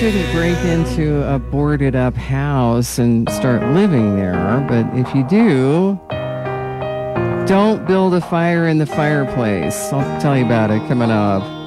Shouldn't break into a boarded up house and start living there, but if you do, don't build a fire in the fireplace. I'll tell you about it coming up.